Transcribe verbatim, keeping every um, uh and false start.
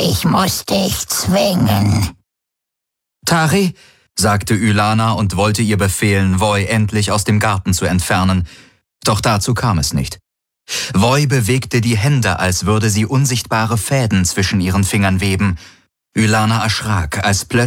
Ich muss dich zwingen. Tari, sagte Ylana und wollte ihr befehlen, Voi endlich aus dem Garten zu entfernen. Doch dazu kam es nicht. Voi bewegte die Hände, als würde sie unsichtbare Fäden zwischen ihren Fingern weben. Ylana erschrak, als plötzlich